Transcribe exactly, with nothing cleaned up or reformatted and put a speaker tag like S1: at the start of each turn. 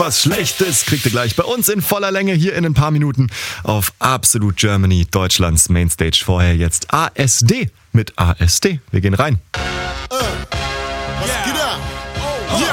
S1: was Schlechtes kriegt ihr gleich bei uns in voller Länge hier in ein paar Minuten auf Absolute Germany, Deutschlands Mainstage. Vorher jetzt A S D mit A S D. Wir gehen rein.